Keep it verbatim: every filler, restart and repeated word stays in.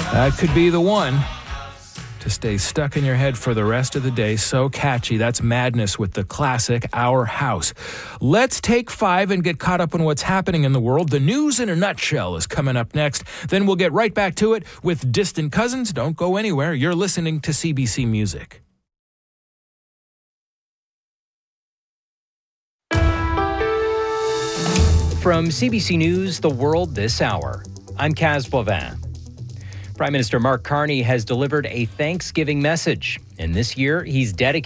That could be the one to stay stuck in your head for the rest of the day. So catchy. That's Madness with the classic Our House. Let's take five and get caught up on what's happening in the world. The news in a nutshell is coming up next. Then we'll get right back to it with Distant Cousins. Don't go anywhere. You're listening to C B C Music. From C B C News, The World This Hour, I'm Kaz Boivin. Prime Minister Mark Carney has delivered a Thanksgiving message, and this year he's dedicated